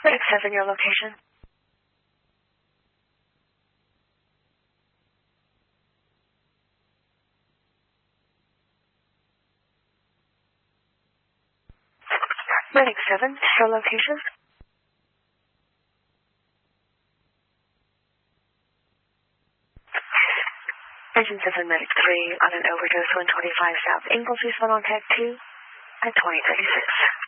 Medic 7, your location. Medic 7, your location. Engine 7, Medic 3, on an overdose 125 South Inglesby, on tag 2 at 2036.